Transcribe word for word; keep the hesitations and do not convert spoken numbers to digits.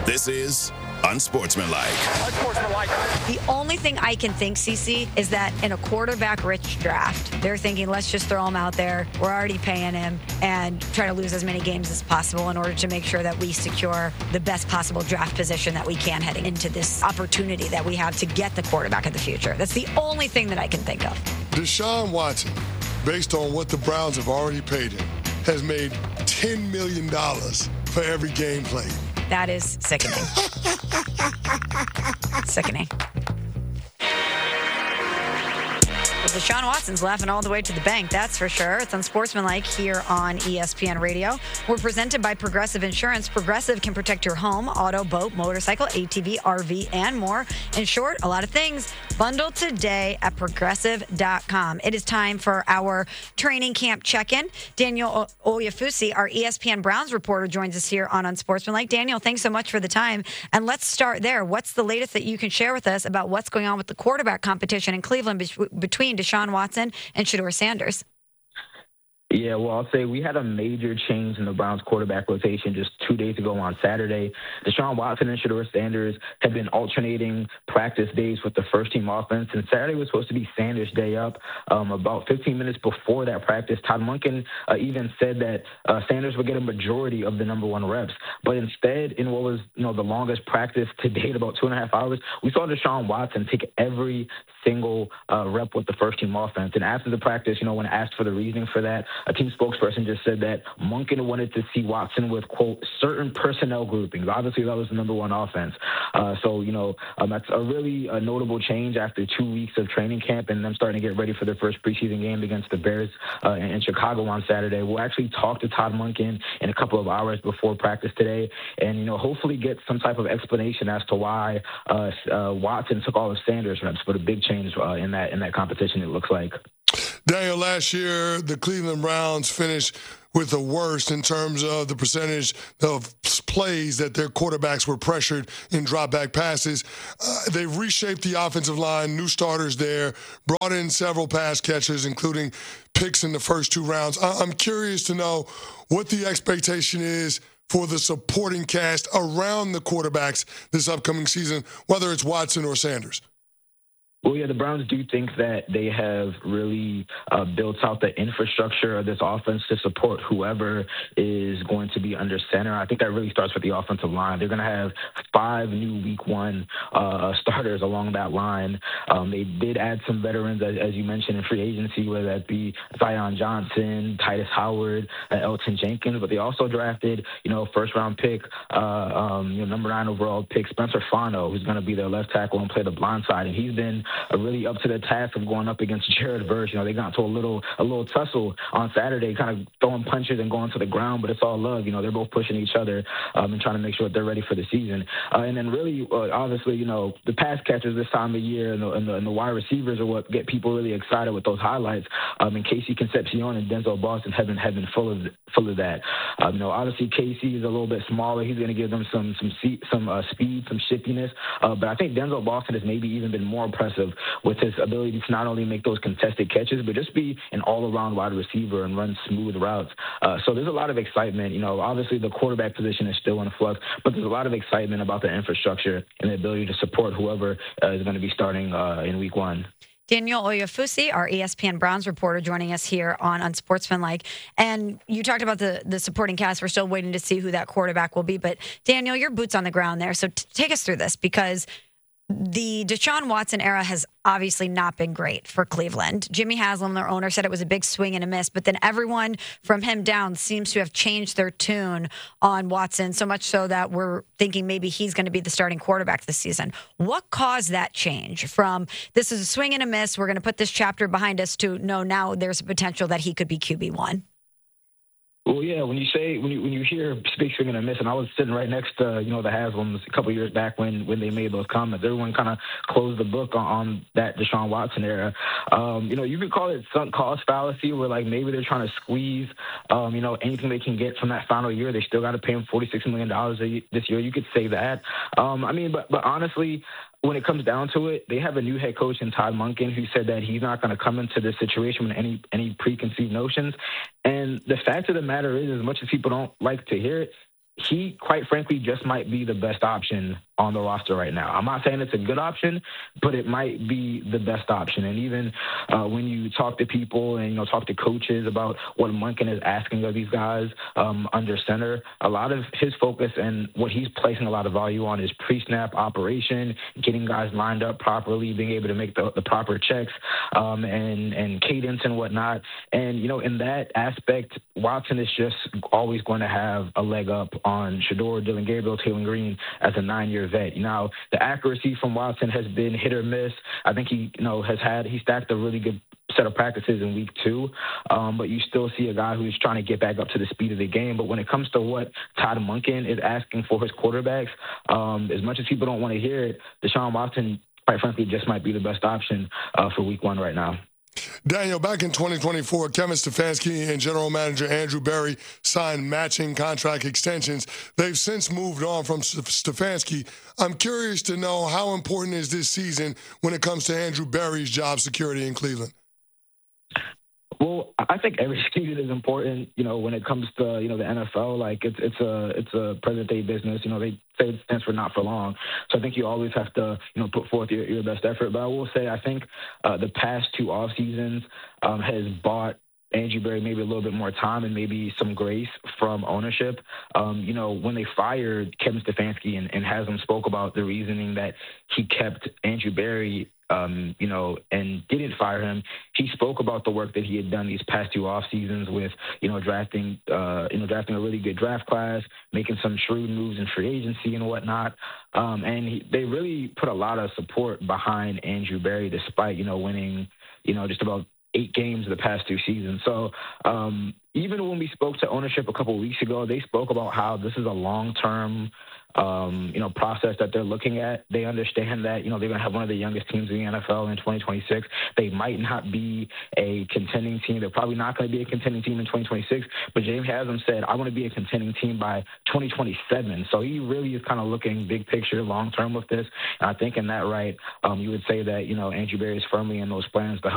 This is Unsportsmanlike. Unsportsmanlike. The only thing I can think, Cece, is that in a quarterback-rich draft, they're thinking, let's just throw him out there. We're already paying him and try to lose as many games as possible in order to make sure that we secure the best possible draft position that we can heading into this opportunity that we have to get the quarterback of the future. That's the only thing that I can think of. Deshaun Watson, based on what the Browns have already paid him, has made ten million dollars for every game played. That is sickening. Sickening. Well, Deshaun Watson's laughing all the way to the bank, that's for sure. It's Unsportsmanlike here on E S P N Radio. We're presented by Progressive Insurance. Progressive can protect your home, auto, boat, motorcycle, A T V, R V, and more. In short, a lot of things. Bundle today at progressive dot com. It is time for our training camp check-in. Daniel Oyefusi, our E S P N Browns reporter, joins us here on Unsportsmanlike. Daniel, thanks so much for the time. And let's start there. What's the latest that you can share with us about what's going on with the quarterback competition in Cleveland be- between Deshaun Watson and Shedeur Sanders? Yeah, well, I'll say we had a major change in the Browns quarterback rotation just two days ago on Saturday. Deshaun Watson and Shedeur Sanders have been alternating practice days with the first-team offense, and Saturday was supposed to be Sanders' day up. Um, about fifteen minutes before that practice, Todd Monken uh, even said that uh, Sanders would get a majority of the number one reps. But instead, in what was you know the longest practice to date, about two and a half hours, we saw Deshaun Watson take every single uh, rep with the first-team offense. And after the practice, you know, when asked for the reasoning for that, a team spokesperson just said that Monken wanted to see Watson with, quote, certain personnel groupings. Obviously, that was the number one offense. Uh, so, you know, um, that's a really uh, notable change after two weeks of training camp and them starting to get ready for their first preseason game against the Bears uh, in Chicago on Saturday. We'll actually talk to Todd Monken in a couple of hours before practice today and, you know, hopefully get some type of explanation as to why uh, uh, Watson took all of Sanders' reps, but a big change uh, in that in that competition, it looks like. Daniel, last year, the Cleveland Browns finished with the worst in terms of the percentage of plays that their quarterbacks were pressured in drop-back passes. Uh, they've reshaped the offensive line, new starters there, brought in several pass catchers, including picks in the first two rounds. I- I'm curious to know what the expectation is for the supporting cast around the quarterbacks this upcoming season, whether it's Watson or Sanders. Well, yeah, the Browns do think that they have really uh, built out the infrastructure of this offense to support whoever is going to be under center. I think that really starts with the offensive line. They're going to have five new week one uh, starters along that line. Um, they did add some veterans, as, as you mentioned, in free agency, whether that be Zion Johnson, Titus Howard, uh, Elton Jenkins, but they also drafted, you know, first round pick, uh, um, you know, number nine overall pick, Spencer Fano, who's going to be their left tackle and play the blind side. And he's been Uh, really up to the task of going up against Jared Verse. You know, they got into a little a little tussle on Saturday, kind of throwing punches and going to the ground, but it's all love. You know, they're both pushing each other um, and trying to make sure that they're ready for the season. Uh, and then really, uh, obviously, you know, the pass catchers this time of year and the, and the, and the wide receivers are what get people really excited with those highlights. Um, and Casey Concepcion and Denzel Boston have been, have been full of full of that. Um, you know, obviously Casey is a little bit smaller. He's going to give them some some some uh, speed, some shiftiness. Uh, but I think Denzel Boston has maybe even been more impressive with his ability to not only make those contested catches, but just be an all-around wide receiver and run smooth routes. Uh, so there's a lot of excitement. You know, obviously the quarterback position is still in flux, but there's a lot of excitement about the infrastructure and the ability to support whoever uh, is going to be starting uh, in week one. Daniel Oyefusi, our E S P N Browns reporter, joining us here on Unsportsmanlike. And you talked about the, the supporting cast. We're still waiting to see who that quarterback will be. But, Daniel, your boots on the ground there. So t- take us through this, because the Deshaun Watson era has obviously not been great for Cleveland. Jimmy Haslam, their owner, said it was a big swing and a miss, but then everyone from him down seems to have changed their tune on Watson, so much so that we're thinking maybe he's going to be the starting quarterback this season. What caused that change from this is a swing and a miss, we're going to put this chapter behind us, to no, now there's a potential that he could be Q B one? Well, yeah, when you say, when you when you hear big swing and a miss, and I was sitting right next to, you know, the Haslams a couple of years back when, when they made those comments, everyone kind of closed the book on, on that Deshaun Watson era. Um, you know, you could call it sunk cost fallacy, where, like, maybe they're trying to squeeze, um, you know, anything they can get from that final year. They still got to pay him forty-six million dollars this year. You could say that. Um, I mean, but but honestly, when it comes down to it, they have a new head coach in Todd Monken who said that he's not going to come into this situation with any any preconceived notions. And the fact of the matter is, as much as people don't like to hear it, he, quite frankly, just might be the best option on the roster right now. I'm not saying it's a good option, but it might be the best option. And even uh, when you talk to people and, you know, talk to coaches about what Monken is asking of these guys um, under center, a lot of his focus and what he's placing a lot of value on is pre-snap operation, getting guys lined up properly, being able to make the, the proper checks um, and, and cadence and whatnot. And, you know, in that aspect, Watson is just always going to have a leg up on Shedeur, Dillon Gabriel, Taylor Green as a nine-year vet. Now, the accuracy from Watson has been hit or miss. I think he, you know, has had he stacked a really good set of practices in week two, um, but you still see a guy who's trying to get back up to the speed of the game. But when it comes to what Todd Monken is asking for his quarterbacks, um, as much as people don't want to hear it, Deshaun Watson, quite frankly, just might be the best option uh, for week one right now. Daniel, back in twenty twenty-four, Kevin Stefanski and general manager Andrew Berry signed matching contract extensions. They've since moved on from Stefanski. I'm curious to know how important is this season when it comes to Andrew Berry's job security in Cleveland? Well, I think every season is important. You know, when it comes to, you know, the N F L, like it's it's a it's a present day business. You know, they say it stands for not for long. So I think you always have to, you know, put forth your, your best effort. But I will say, I think uh, the past two off seasons um, has bought Andrew Berry maybe a little bit more time and maybe some grace from ownership. Um, you know, when they fired Kevin Stefanski and, and Haslam spoke about the reasoning that he kept Andrew Berry, um, you know, and didn't fire him, he spoke about the work that he had done these past two off seasons with, you know, drafting, uh, you know, drafting a really good draft class, making some shrewd moves in free agency and whatnot. Um, and he, they really put a lot of support behind Andrew Berry, despite, you know, winning, you know, just about eight games in the past two seasons. So um, even when we spoke to ownership a couple of weeks ago, they spoke about how this is a long-term Um, you know, process that they're looking at. They understand that, you know, they're going to have one of the youngest teams in the N F L in twenty twenty-six. They might not be a contending team. They're probably not going to be a contending team in twenty twenty-six. But James Haslam said, I want to be a contending team by twenty twenty-seven. So he really is kind of looking big picture, long term with this. And I think in that right, um, you would say that, you know, Andrew Berry is firmly in those plans to help